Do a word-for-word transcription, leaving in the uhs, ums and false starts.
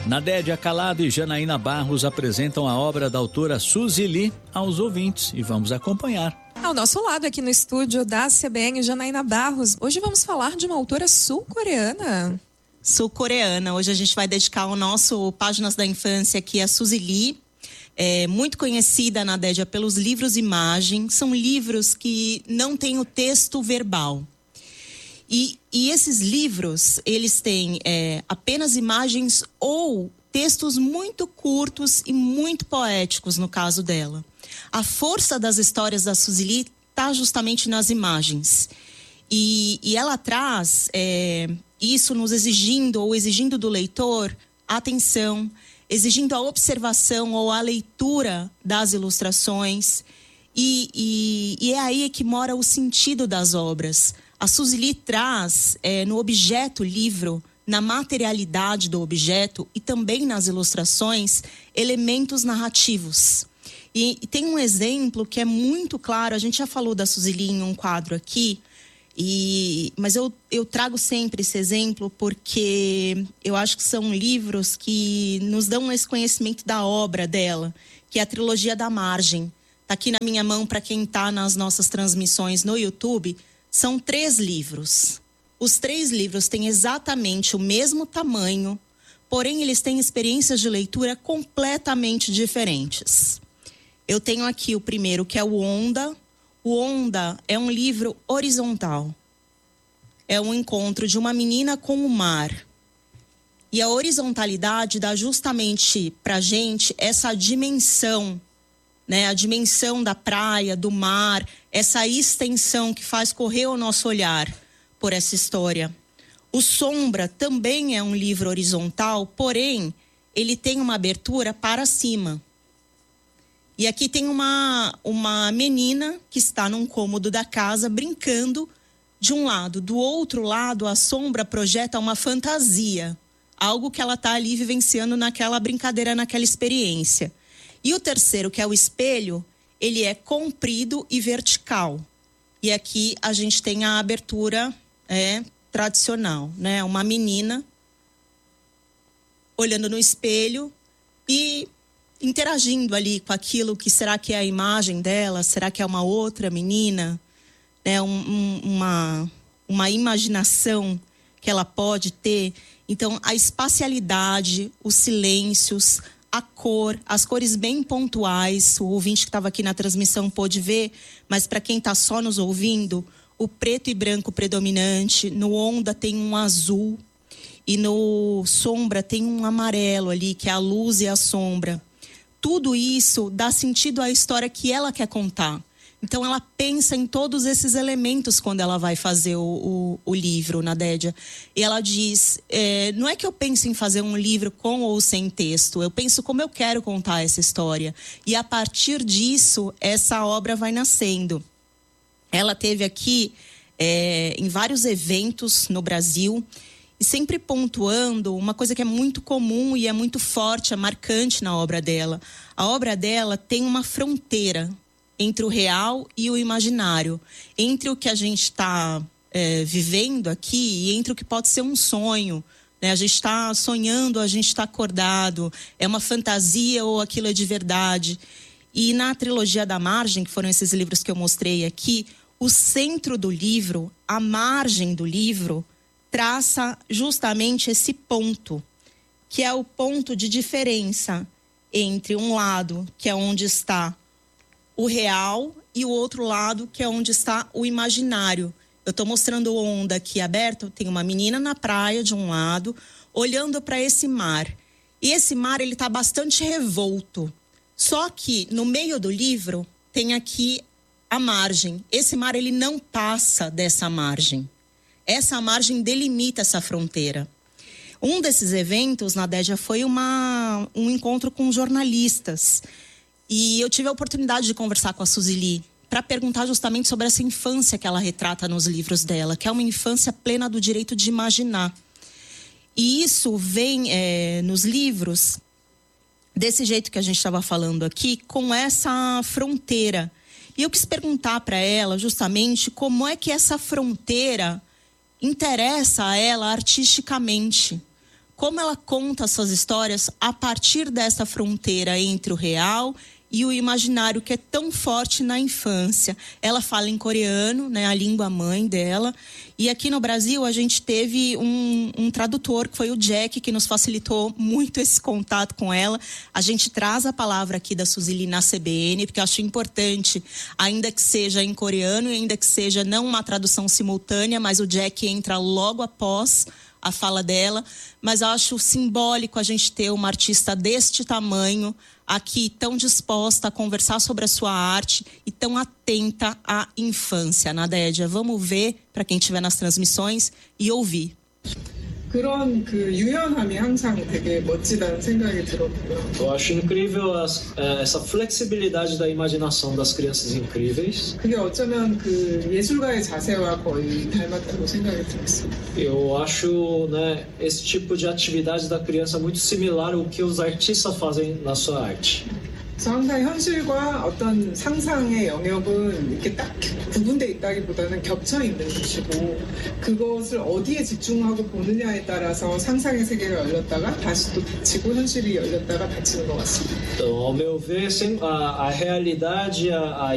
Nadédia Calado e Janaína Barros apresentam a obra da autora Suzy Lee aos ouvintes e vamos acompanhar. Ao nosso lado aqui no estúdio da C B N, Janaína Barros, hoje vamos falar de uma autora sul-coreana. Sul-coreana, hoje a gente vai dedicar o nosso Páginas da Infância aqui a Suzy Lee, é muito conhecida, Nadédia, pelos livros imagem, são livros que não têm o texto verbal. E, e esses livros, eles têm é, apenas imagens ou textos muito curtos e muito poéticos, no caso dela. A força das histórias da Suzy Lee está justamente nas imagens. E, e ela traz é, isso nos exigindo, ou exigindo do leitor, atenção, exigindo a observação ou a leitura das ilustrações. E, e, e é aí que mora o sentido das obras. A Suzy Lee traz é, no objeto livro, na materialidade do objeto e também nas ilustrações, elementos narrativos. E, e tem um exemplo que é muito claro, a gente já falou da Suzy Lee em um quadro aqui, e, mas eu, eu trago sempre esse exemplo porque eu acho que são livros que nos dão esse conhecimento da obra dela, que é a trilogia da Margem. Está aqui na minha mão para quem está nas nossas transmissões no YouTube. São três livros. Os três livros têm exatamente o mesmo tamanho, porém eles têm experiências de leitura completamente diferentes. Eu tenho aqui o primeiro, que é o Onda. O Onda é um livro horizontal. É um encontro de uma menina com o mar. E a horizontalidade dá justamente pra gente essa dimensão, né? A dimensão da praia, do mar, essa extensão que faz correr o nosso olhar por essa história. O Sombra também é um livro horizontal, porém, ele tem uma abertura para cima. E aqui tem uma, uma menina que está num cômodo da casa brincando de um lado. Do outro lado, a sombra projeta uma fantasia, algo que ela está ali vivenciando naquela brincadeira, naquela experiência. E o terceiro, que é o espelho, ele é comprido e vertical. E aqui a gente tem a abertura é, tradicional, né? Uma menina olhando no espelho e interagindo ali com aquilo que será que é a imagem dela, será que é uma outra menina, né? Um, um, uma, uma imaginação que ela pode ter. Então, a espacialidade, os silêncios, a cor, as cores bem pontuais, o ouvinte que estava aqui na transmissão pôde ver, mas para quem está só nos ouvindo, o preto e branco predominante, no Onda tem um azul e no Sombra tem um amarelo ali, que é a luz e a sombra. Tudo isso dá sentido à história que ela quer contar. Então ela pensa em todos esses elementos quando ela vai fazer o, o, o livro, Nadédia. E ela diz, é, não é que eu penso em fazer um livro com ou sem texto, eu penso como eu quero contar essa história. E a partir disso, essa obra vai nascendo. Ela teve aqui é, em vários eventos no Brasil, e sempre pontuando uma coisa que é muito comum e é muito forte, é marcante na obra dela. A obra dela tem uma fronteira entre o real e o imaginário, entre o que a gente está é, vivendo aqui e entre o que pode ser um sonho, né? A gente está sonhando, a gente está acordado, é uma fantasia ou aquilo é de verdade. E na trilogia da Margem, que foram esses livros que eu mostrei aqui, o centro do livro, a margem do livro, traça justamente esse ponto, que é o ponto de diferença entre um lado, que é onde está o real, e o outro lado, que é onde está o imaginário. Eu estou mostrando o Onda aqui aberto, tem uma menina na praia de um lado, olhando para esse mar. E esse mar, ele está bastante revolto. Só que no meio do livro tem aqui a margem. Esse mar, ele não passa dessa margem. Essa margem delimita essa fronteira. Um desses eventos, Nadédia, foi uma, um encontro com jornalistas. E eu tive a oportunidade de conversar com a Suzy Lee para perguntar justamente sobre essa infância que ela retrata nos livros dela, que é uma infância plena do direito de imaginar. E isso vem é, nos livros, desse jeito que a gente estava falando aqui, com essa fronteira. E eu quis perguntar para ela justamente como é que essa fronteira interessa a ela artisticamente. como ela conta suas histórias a partir dessa fronteira entre o real e o imaginário que é tão forte na infância. Ela fala em coreano, né, a língua mãe dela. E aqui no Brasil a gente teve um, um tradutor, que foi o Jack, que nos facilitou muito esse contato com ela. A gente traz a palavra aqui da Suzili na C B N, porque eu acho importante, ainda que seja em coreano e ainda que seja não uma tradução simultânea, mas o Jack entra logo após a fala dela. Mas eu acho simbólico a gente ter uma artista deste tamanho aqui, tão disposta a conversar sobre a sua arte e tão atenta à infância. Nadédia, vamos ver, para quem estiver nas transmissões, e ouvir. 그런 그 유연함이 항상 되게 멋지다는 생각이 들었고요. Eu acho incrível as, essa flexibilidade da imaginação das crianças incríveis. 그게 어쩌면 그 예술가의 자세와 거의 닮았다고 생각이 들었어요. Eu acho, né, esse tipo de atividade da criança muito similar ao que os artistas fazem na sua arte. 그래서 항상 현실과 어떤 상상의 영역은 이렇게 딱 구분돼 있다기보다는 겹쳐 있는 것이고, 그것을 어디에 집중하고 보느냐에 따라서 상상의 세계가 열렸다가 다시 또 닫히고 현실이 열렸다가 닫히는 것 같습니다. Então, ao meu ver, a, a realidade, a, a